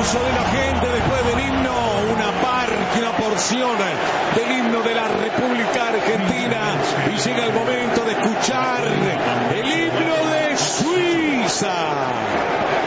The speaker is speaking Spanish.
aplauso de la gente después del himno, una porción del himno de la República Argentina, y llega el momento de escuchar el himno de Suiza.